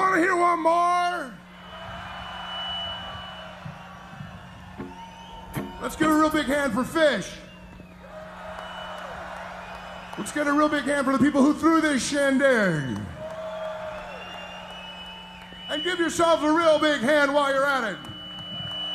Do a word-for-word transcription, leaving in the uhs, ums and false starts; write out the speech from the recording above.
Want to hear one more? Let's give a real big hand for Fish. Let's get a real big hand for the people who threw this shindig. And give yourselves a real big hand while you're at it.